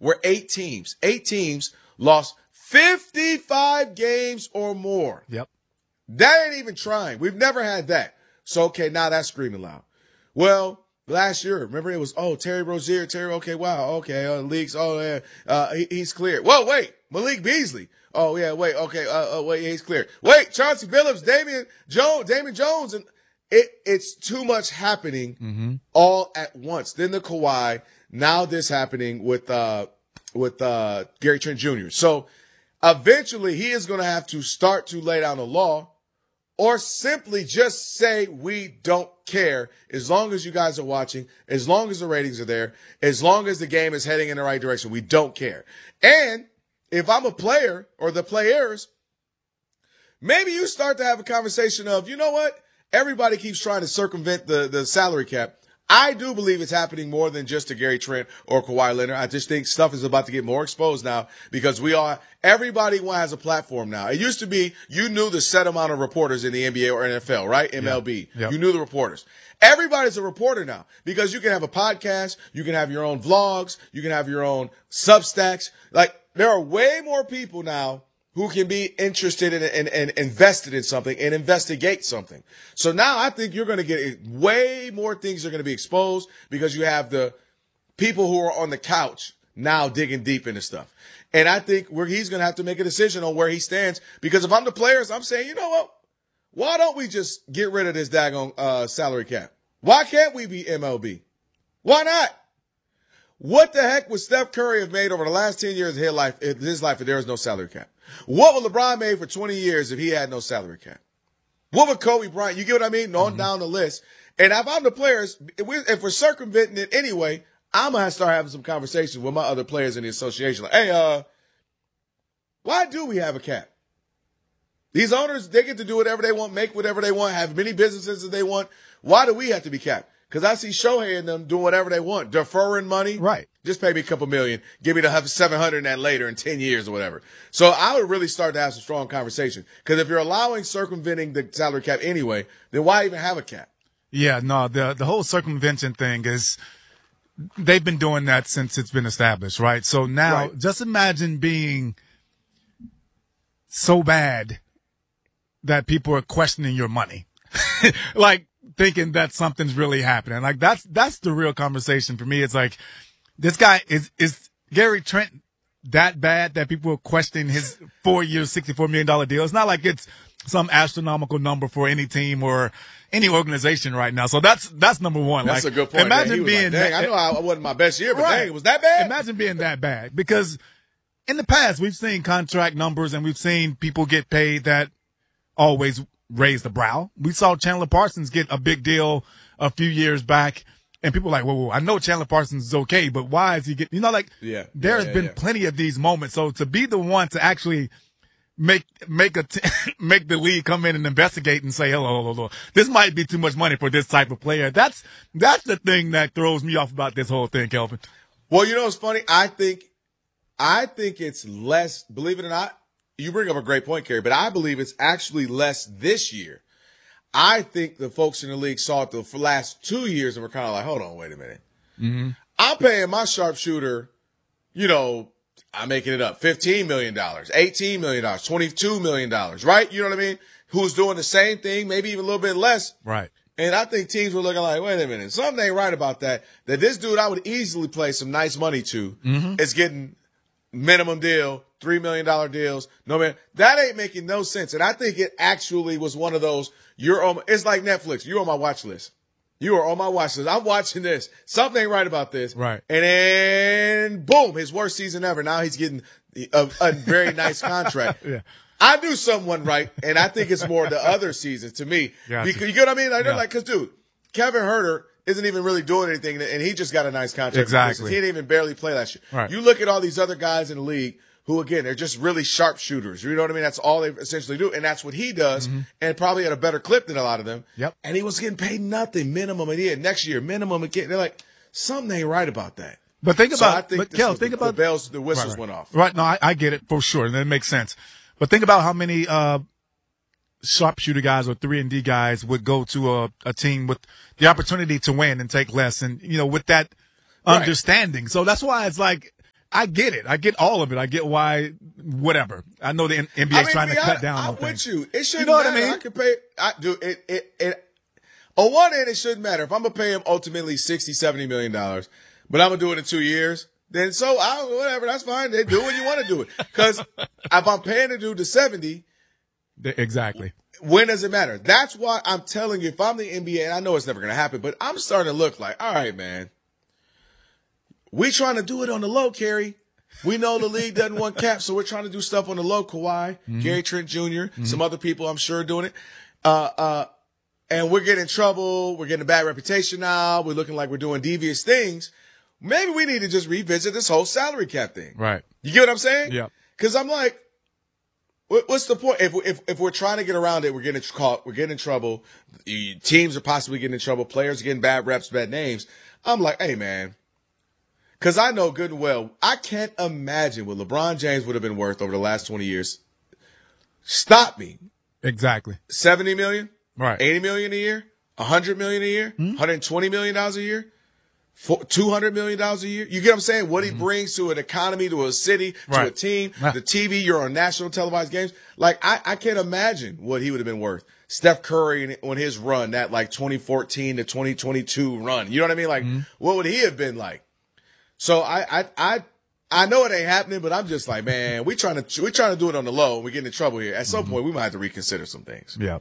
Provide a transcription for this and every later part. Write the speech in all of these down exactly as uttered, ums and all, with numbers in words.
where eight teams, eight teams lost fifty-five games or more. Yep. That ain't even trying. We've never had that. So, okay, now that's screaming loud. Well, last year, remember it was, oh, Terry Rozier, Terry, okay, wow, okay, uh, leaks, oh, yeah, uh, he, he's cleared. Whoa, wait, Malik Beasley. Oh, yeah, wait, okay, uh, uh, wait, he's cleared. Wait, Chauncey Billups, Damian Jones, Damian Jones, and it, it's too much happening mm-hmm. all at once. Then the Kawhi, now this happening with, uh, with, uh, Gary Trent Junior So eventually he is going to have to start to lay down the law, or simply just say we don't care as long as you guys are watching, as long as the ratings are there, as long as the game is heading in the right direction. We don't care. And if I'm a player or the players, maybe you start to have a conversation of, you know what? Everybody keeps trying to circumvent the, the salary cap. I do believe it's happening more than just to Gary Trent or Kawhi Leonard. I just think stuff is about to get more exposed now because we are, everybody has a platform now. It used to be you knew the set amount of reporters in the N B A or N F L, right? M L B. Yeah. Yep. You knew the reporters. Everybody's a reporter now because you can have a podcast, you can have your own vlogs, you can have your own Substacks. Like there are way more people now who can be interested in and, and invested in something and investigate something. So now I think you're going to get way more things are going to be exposed because you have the people who are on the couch now digging deep into stuff. And I think where he's going to have to make a decision on where he stands because if I'm the players, I'm saying, you know what? Why don't we just get rid of this daggone uh, salary cap? Why can't we be M L B? Why not? What the heck would Steph Curry have made over the last ten years of his life, his life if there was no salary cap? What would LeBron made for twenty years if he had no salary cap? What would Kobe Bryant, you get what I mean? On mm-hmm. down the list. And if I'm the players, if we're, if we're circumventing it anyway, I'm going to start having some conversations with my other players in the association. Like, hey, uh, why do we have a cap? These owners, they get to do whatever they want, make whatever they want, have many businesses as they want. Why do we have to be capped? Because I see Shohei and them doing whatever they want, deferring money. Right. Just pay me a couple million. Give me the seven hundred and that later in ten years or whatever. So I would really start to have some strong conversation. Because if you're allowing circumventing the salary cap anyway, then why even have a cap? Yeah, no, the the whole circumvention thing is they've been doing that since it's been established, right? So now right. just imagine being so bad that people are questioning your money. Like, thinking that something's really happening. Like that's, that's the real conversation for me. It's like, this guy is, is Gary Trent that bad that people are questioning his four year, sixty-four million dollars deal? It's not like it's some astronomical number for any team or any organization right now. So that's, that's number one. That's like, a good point. Imagine being, like, dang, I know I wasn't my best year, but right. dang, it was that bad? Imagine being that bad because in the past we've seen contract numbers and we've seen people get paid that always raise the brow. We saw Chandler Parsons get a big deal a few years back, and people were like, whoa, whoa, I know Chandler Parsons is okay, but why is he getting, you know, like, yeah, there's yeah, yeah, been yeah. plenty of these moments. So to be the one to actually make, make a, t- make the league come in and investigate and say, hello, hello, hello, this might be too much money for this type of player. That's, that's the thing that throws me off about this whole thing, Kelvin. Well, you know what's funny? I think, I think it's less, believe it or not, you bring up a great point, Kerry, but I believe it's actually less this year. I think the folks in the league saw it the last two years and were kind of like, hold on, wait a minute. Mm-hmm. I'm paying my sharpshooter, you know, I'm making it up, fifteen million dollars, eighteen million dollars, twenty-two million dollars, right? You know what I mean? Who's doing the same thing, maybe even a little bit less. Right. And I think teams were looking like, wait a minute, something ain't right about that. That this dude I would easily play some nice money to mm-hmm. is getting minimum deal, three million dollars deals. No, man, that ain't making no sense. And I think it actually was one of those, you're on, it's like Netflix. You're on my watch list. You are on my watch list. I'm watching this. Something ain't right about this. Right. And then, boom, his worst season ever. Now he's getting a, a very nice contract. Yeah. I knew someone right, and I think it's more the other seasons to me. Gotcha. Because, you get what I mean? Like, yeah. like, cause dude, Kevin Herter isn't even really doing anything, and he just got a nice contract. Exactly. He didn't even barely play last year. Right. You look at all these other guys in the league who, again, they're just really sharp shooters. You know what I mean? That's all they essentially do, and that's what he does, mm-hmm. and probably at a better clip than a lot of them. Yep. And he was getting paid nothing, minimum a year. Next year, minimum again. They're like, something ain't right about that. But think so about, I think but Kel, was, think the, about the bells, the whistles right, right. went off. Right. No, I, I get it for sure, and that makes sense. But think about how many uh, sharpshooter guys or three and D guys would go to a, a team with the opportunity to win and take less, and you know, with that right. understanding. So that's why it's like I get it. I get all of it. I get why, whatever. I know the N B A is I mean, trying to I, cut down I'm on with things. you. It shouldn't You know what matter. I mean? I can pay. I do it. It. It. On one end, it shouldn't matter. If I'm gonna pay him ultimately sixty, seventy million dollars, but I'm gonna do it in two years, then so I whatever. That's fine. They do when you want to do it. Because if I'm paying the dude to seventy, exactly. When does it matter? That's why I'm telling you. If I'm the N B A, and I know it's never gonna happen, but I'm starting to look like, all right, man. We trying to do it on the low, Kerry. We know the league doesn't want caps, so we're trying to do stuff on the low. Kawhi, mm-hmm. Gary Trent Junior, mm-hmm. some other people I'm sure doing it. Uh, uh, and we're getting in trouble. We're getting a bad reputation now. We're looking like we're doing devious things. Maybe we need to just revisit this whole salary cap thing. Right. You get what I'm saying? Yeah. Because I'm like, what, what's the point? If, if if we're trying to get around it, we're getting caught. We're getting in trouble. Teams are possibly getting in trouble. Players are getting bad reps, bad names. I'm like, hey, man. Because I know good and well, I can't imagine what LeBron James would have been worth over the last twenty years. Stop me. Exactly. seventy million dollars? Right. eighty million dollars a year? one hundred million dollars a year? Mm-hmm. one hundred twenty million dollars a year? two hundred million dollars a year? You get what I'm saying? What mm-hmm. he brings to an economy, to a city, to right. a team, yeah. the T V, you're on national televised games. Like, I, I can't imagine what he would have been worth. Steph Curry on his run, that like twenty fourteen to twenty twenty-two run. You know what I mean? Like, mm-hmm. what would he have been like? So I, I, I, I know it ain't happening, but I'm just like, man, we trying to, we trying to do it on the low. And we're getting in trouble here. At some mm-hmm. point, we might have to reconsider some things. Yeah.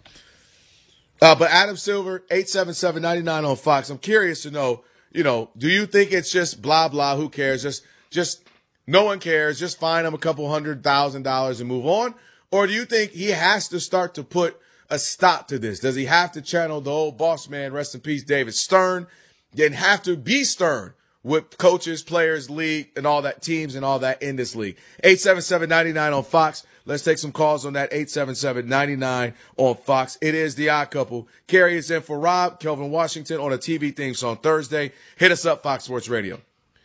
Uh, but Adam Silver, eight seven seven, nine nine on Fox. I'm curious to know, you know, do you think it's just blah, blah, who cares? Just, just no one cares. Just fine him a couple hundred thousand dollars and move on. Or do you think he has to start to put a stop to this? Does he have to channel the old boss man, rest in peace, David Stern, then have to be stern with coaches, players, league, and all that, teams and all that in this league? eight seven seven, nine nine on Fox. Let's take some calls on that. eight seven seven, nine nine on Fox. It is the Odd Couple. Kerry is in for Rob. Kelvin Washington on a T V theme song Thursday. Hit us up, Fox Sports Radio.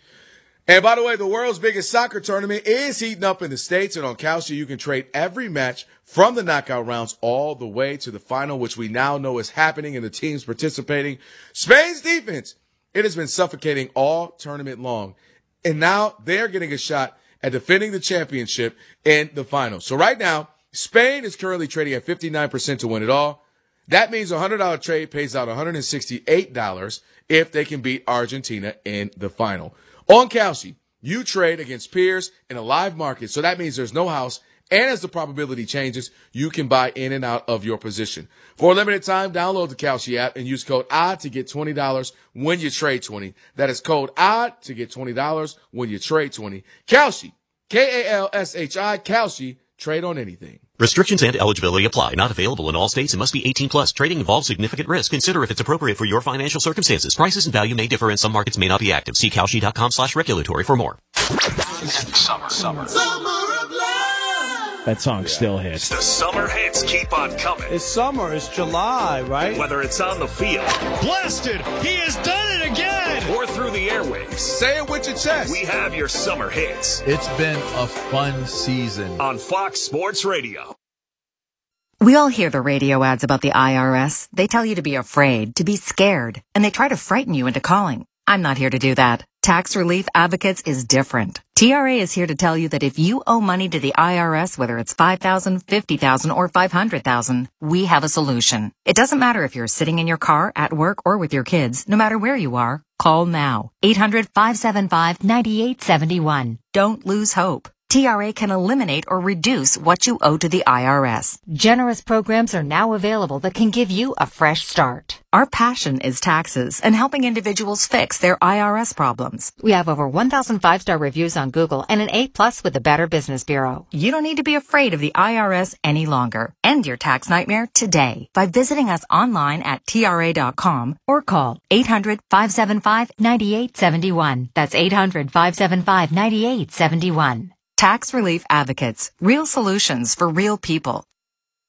And by the way, the world's biggest soccer tournament is heating up in the States, and on Kalshi, you can trade every match from the knockout rounds all the way to the final, which we now know is happening and the teams participating. Spain's defense, it has been suffocating all tournament long. And now they're getting a shot at defending the championship in the final. So right now, Spain is currently trading at fifty-nine percent to win it all. That means a one hundred dollars trade pays out one hundred sixty-eight dollars if they can beat Argentina in the final. On Kalshi, you trade against peers in a live market. So that means there's no house. And as the probability changes, you can buy in and out of your position. For a limited time, download the Kalshi app and use code O D D to get twenty dollars when you trade twenty. That is code O D D to get twenty dollars when you trade twenty. Kalshi, K A L S H I, Kalshi, trade on anything. Restrictions and eligibility apply. Not available in all states and must be eighteen plus. Trading involves significant risk. Consider if it's appropriate for your financial circumstances. Prices and value may differ and some markets may not be active. See Kalshi.com slash regulatory for more. Summer, summer. Summer of love. That song yeah. still hits. The summer hits keep on coming. It's summer. It's July, right? Whether it's on the field. Blasted. He has done it again. Or through the airwaves. Say it with your chest. We have your summer hits. It's been a fun season. On Fox Sports Radio. We all hear the radio ads about the I R S. They tell you to be afraid, to be scared, and they try to frighten you into calling. I'm not here to do that. Tax Relief Advocates is different. T R A is here to tell you that if you owe money to the I R S, whether it's five thousand dollars, fifty thousand dollars, or five hundred thousand dollars, we have a solution. It doesn't matter if you're sitting in your car, at work, or with your kids. No matter where you are, call now. eight hundred, five seven five, nine eight seven one. Don't lose hope. T R A can eliminate or reduce what you owe to the I R S. Generous programs are now available that can give you a fresh start. Our passion is taxes and helping individuals fix their I R S problems. We have over one thousand five-star reviews on Google and an A plus with the Better Business Bureau. You don't need to be afraid of the I R S any longer. End your tax nightmare today by visiting us online at T R A dot com or call eight hundred, five seven five, nine eight seven one. That's eight hundred, five seven five, nine eight seven one. Tax Relief Advocates. Real solutions for real people.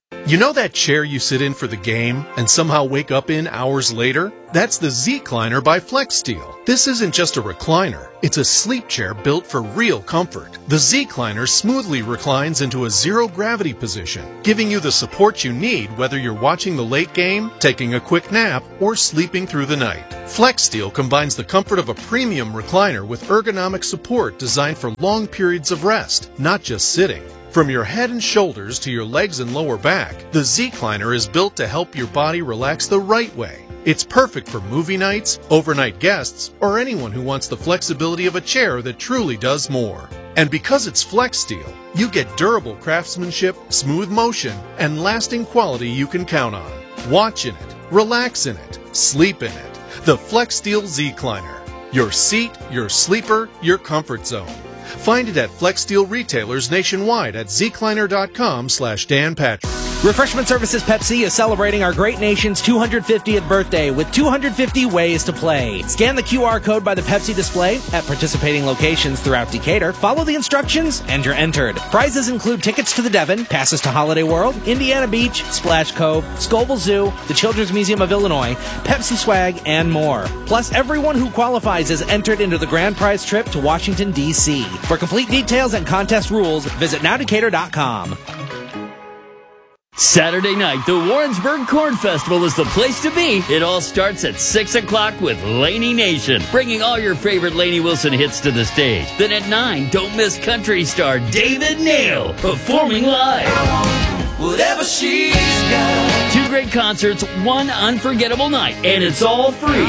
You know that chair you sit in for the game and somehow wake up in hours later? That's the Z-Cliner by FlexSteel. This isn't just a recliner. It's a sleep chair built for real comfort. The Z-Cliner smoothly reclines into a zero-gravity position, giving you the support you need whether you're watching the late game, taking a quick nap, or sleeping through the night. FlexSteel combines the comfort of a premium recliner with ergonomic support designed for long periods of rest, not just sitting. From your head and shoulders to your legs and lower back, the Z-Cliner is built to help your body relax the right way. It's perfect for movie nights, overnight guests, or anyone who wants the flexibility of a chair that truly does more. And because it's FlexSteel, you get durable craftsmanship, smooth motion, and lasting quality you can count on. Watch in it, relax in it, sleep in it. The FlexSteel Z-Cliner. Your seat, your sleeper, your comfort zone. Find it at FlexSteel retailers nationwide at zcliner.com slash Dan Patrick. Refreshment Services Pepsi is celebrating our great nation's two hundred fiftieth birthday with two hundred fifty ways to play. Scan the Q R code by the Pepsi display at participating locations throughout Decatur, follow the instructions, and you're entered. Prizes include tickets to the Devon, passes to Holiday World, Indiana Beach, Splash Cove, Scoville Zoo, the Children's Museum of Illinois, Pepsi swag, and more. Plus, everyone who qualifies is entered into the grand prize trip to Washington, D C For complete details and contest rules, visit now decatur dot com. Saturday night, the Warrensburg Corn Festival is the place to be. It all starts at six o'clock with Laney Nation, bringing all your favorite Lainey Wilson hits to the stage. Then at nine, don't miss country star David Nail performing live. Whatever she's got. Two great concerts, one unforgettable night, and it's all free.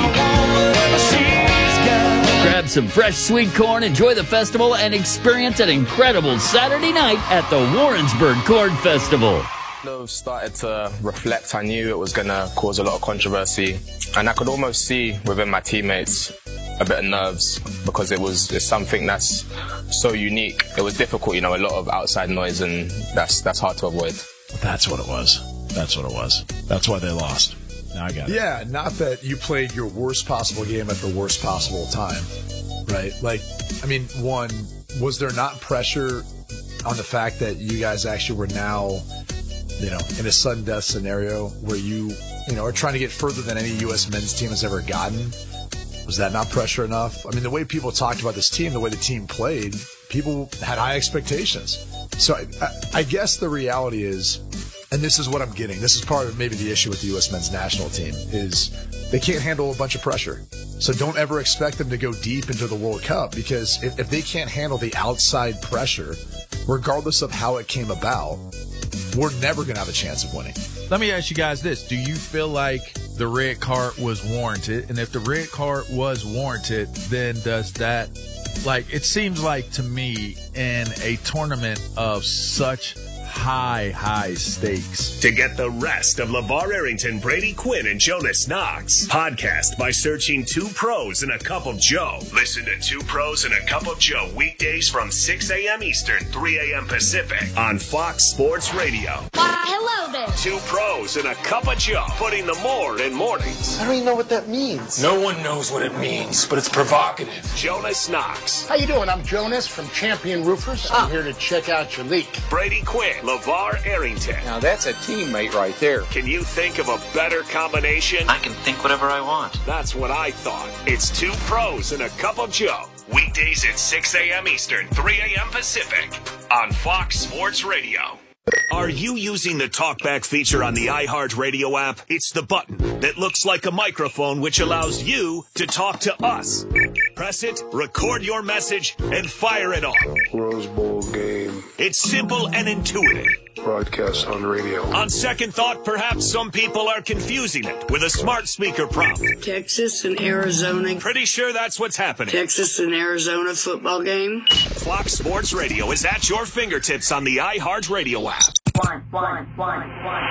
Grab some fresh sweet corn, enjoy the festival, and experience an incredible Saturday night at the Warrensburg Corn Festival. I started to reflect. I knew it was going to cause a lot of controversy, and I could almost see within my teammates a bit of nerves because it was it's something that's so unique. It was difficult, you know, a lot of outside noise, and that's that's hard to avoid. That's what it was. That's what it was. That's why they lost. Now I got it. Yeah, not that you played your worst possible game at the worst possible time, right? Like, I mean, one, was there not pressure on the fact that you guys actually were now, you know, in a sudden death scenario where you, you know, are trying to get further than any U S men's team has ever gotten? Was that not pressure enough? I mean, the way people talked about this team, the way the team played, people had high expectations. So I, I, I guess the reality is, and this is what I'm getting, this is part of maybe the issue with the U S men's national team, is they can't handle a bunch of pressure. So don't ever expect them to go deep into the World Cup, because if, if they can't handle the outside pressure, regardless of how it came about, we're never going to have a chance of winning. Let me ask you guys this. Do you feel like the red card was warranted? And if the red card was warranted, then does that, like, it seems like to me in a tournament of such high, high stakes. To get the rest of LeVar Arrington, Brady Quinn, and Jonas Knox, podcast by searching Two Pros and a Cup of Joe. Listen to Two Pros and a Cup of Joe weekdays from six a.m. Eastern, three a.m. Pacific on Fox Sports Radio. Why, hello there. Two Pros and a Cup of Joe, putting the more in mornings. I don't even know what that means. No one knows what it means, but it's provocative. Jonas Knox. How you doing? I'm Jonas from Champion Roofers. Ah. I'm here to check out your leak. Brady Quinn, LeVar Arrington. Now that's a teammate right there. Can you think of a better combination? I can think whatever I want. That's what I thought. It's Two Pros and a Cup of Joe. Weekdays at six a.m. Eastern, three a.m. Pacific on Fox Sports Radio. Are you using the TalkBack feature on the iHeartRadio app? It's the button that looks like a microphone, which allows you to talk to us. Press it, record your message, and fire it off. Rose Bowl game. It's simple and intuitive. Broadcast on radio. On second thought, perhaps some people are confusing it with a smart speaker prompt. Texas and Arizona. Pretty sure that's what's happening. Texas and Arizona football game. Fox Sports Radio is at your fingertips on the iHeartRadio app. One, one, one, one.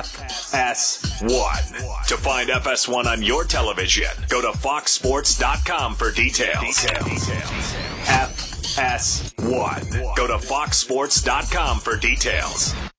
F S one. To find F S one on your television, go to fox sports dot com for details. Details. F S one. Go to fox sports dot com for details.